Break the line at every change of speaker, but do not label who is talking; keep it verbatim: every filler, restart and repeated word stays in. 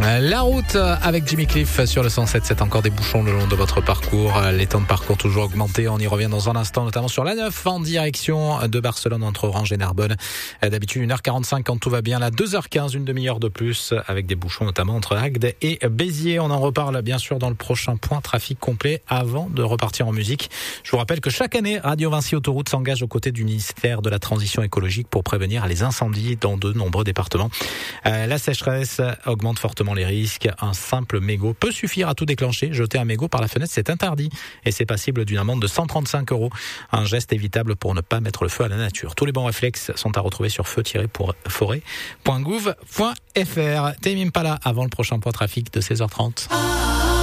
La route avec Jimmy Cliff sur le cent sept, c'est encore des bouchons le long de votre parcours. Les temps de parcours toujours augmentés. On y revient dans un instant, notamment sur l'A neuf en direction de Barcelone entre Orange et Narbonne. D'habitude une heure quarante-cinq quand tout va bien. Là, deux heures quinze, une demi-heure de plus avec des bouchons notamment entre Agde et Béziers. On en reparle bien sûr dans le prochain point trafic complet avant de repartir en musique. Je vous rappelle que chaque année, Radio Vinci Autoroute s'engage aux côtés du ministère de la Transition écologique pour prévenir les incendies dans de nombreux départements. Euh, la sécheresse augmente fortement les risques. Un simple mégot peut suffire à tout déclencher. Jeter un mégot par la fenêtre, c'est interdit et c'est passible d'une amende de cent trente-cinq euros. Un geste évitable pour ne pas mettre le feu à la nature. Tous les bons réflexes sont à retrouver sur feu tiret forêt point gouv point f r. Tame Impala avant le prochain point trafic de seize heures trente.